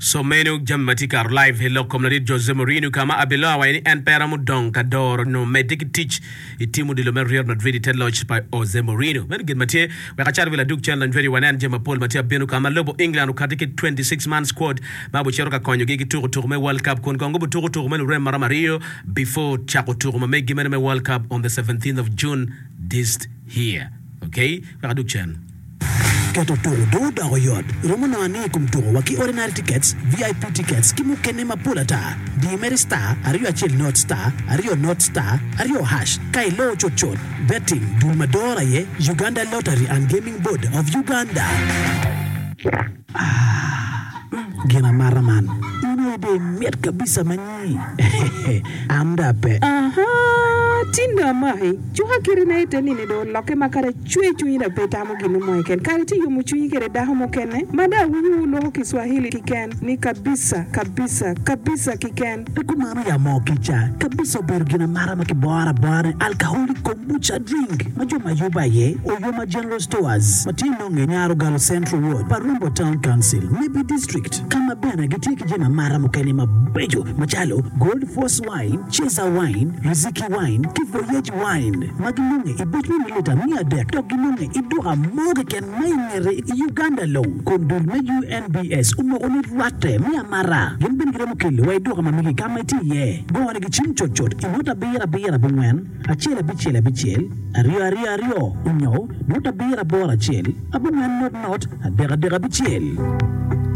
So menu jammatikar live hello comrade Jose Mourinho kama abelo wa en pera mudong kador no medic teach itimu de Real Madrid telloch by Jose Mourinho men gin matie we kachar vila duk channel very wanan jema Paul matia benu kama lobo England ukatike 26 man squad babu cheroka konyo gigi tour me World Cup kon kongo tour me Rem Mario before chako tour me gimene me World Cup on the 17th of June this year. Okay, we duk channel Keto toro do da oyod. Romano ane kumtoro waki ordinary tickets, VIP tickets, kimu kene mapula ta. Di Mary Star, ariyo achil North Star, ariyo North Star, ariyo hash, kai lo chochot. Betting, Dulmadora ye, Uganda Lottery and Gaming Board of Uganda. Gina maraman. Ino miat kabisa manyi. Amda pe. Tinda mai chuha kirina ite nini do loke makare chui na beta mo ginu mo ken kariti yumu chui kere daho mo kene mada wuyu lo Kiswahili kiken ni kabisa kiken Kumama ya mokicha kabisa bergina mara makibora bare alcoholic kombucha drink majuma yuba ye oyoma general stores matino ngenyaro galo Central Ward Parumbo Town Council maybe district kama bena gitiki jina mara mokeni mabejo machalo Gold Force Wine Cheza Wine Riziki Wine Kivoyage Wine Magilunge ibutwi milita mia dek Togilunge iduha moge ken mainere Uganda long Kondul me UNBS umogoni rate mia mara Gimben gira mukili wa iduha mamigi kama iti ye Gowane gichim chochot Inuta bira bungwen Achele bichel Ario Unyo Nuta bira bora chel Abungwen not Adera bichel